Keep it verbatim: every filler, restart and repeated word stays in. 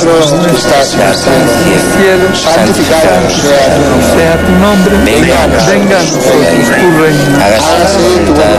nuestro que estás en el cielo, santificado sea tu nombre, venga a nosotros tu reino, hágase tu voluntad